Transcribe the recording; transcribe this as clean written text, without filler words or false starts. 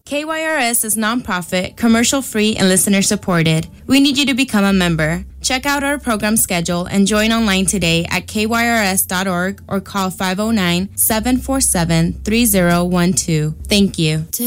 KYRS is nonprofit, commercial-free, and listener-supported. We need you to become a member. Check out our program schedule and join online today at kyrs.org or call 509-747-3012. Thank you.